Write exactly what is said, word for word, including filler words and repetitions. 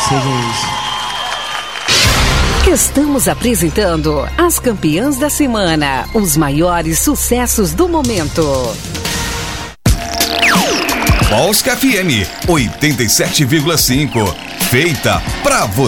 seja isso. Estamos apresentando as campeãs da semana, os maiores sucessos do momento. Polska F M oitenta e sete vírgula cinco, feita pra você.